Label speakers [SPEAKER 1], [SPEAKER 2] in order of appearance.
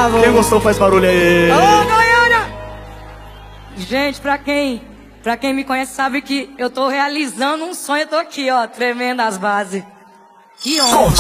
[SPEAKER 1] bravo.
[SPEAKER 2] Quem gostou faz barulho aí.
[SPEAKER 1] Alô, Goiânia! Gente, pra quem me conhece sabe que eu tô realizando um sonho. Eu tô aqui, ó, tremendo as bases. Que honra.